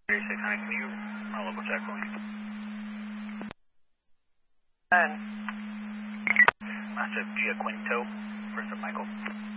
3600, can you level check for me? And Massive Gia Quinto, Bristol Michael.